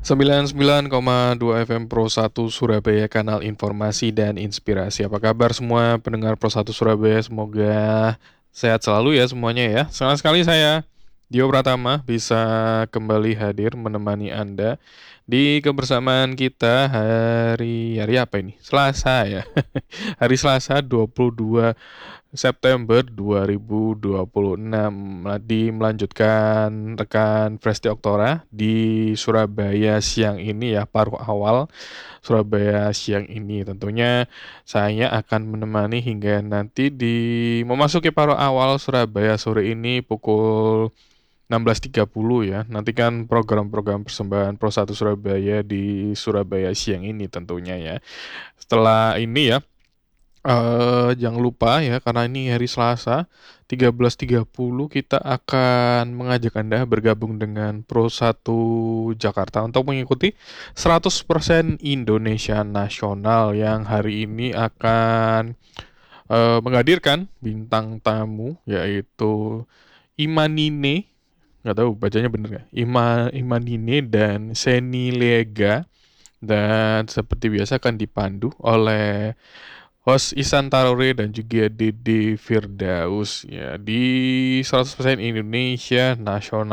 99,2 FM Pro 1 Surabaya, kanal informasi dan inspirasi. Apa kabar semua pendengar Pro 1 Surabaya? Semoga sehat selalu ya semuanya ya. Senang sekali saya, Dio Pratama, bisa kembali hadir menemani Anda di kebersamaan kita hari apa ini? Selasa ya. Hari Selasa 22 September 2026 melanjutkan rekan Presti Oktora di Surabaya siang ini ya, paruh awal Surabaya siang ini. Tentunya saya akan menemani hingga nanti memasuki paruh awal Surabaya sore ini pukul 16.30 ya. Nantikan program-program persembahan Pro 1 Surabaya di Surabaya siang ini tentunya ya. Setelah ini ya, jangan lupa ya, karena ini hari Selasa 13.30 kita akan mengajak Anda bergabung dengan Pro 1 Jakarta untuk mengikuti 100% Indonesia Nasional yang hari ini akan menghadirkan bintang tamu yaitu Imanine, nggak tahu bacanya bener nggak, Imanine dan Seni Lega, dan seperti biasa akan dipandu oleh host Ihsan Tarore dan juga Dede Firdaus ya di 100% Indonesia Nasional.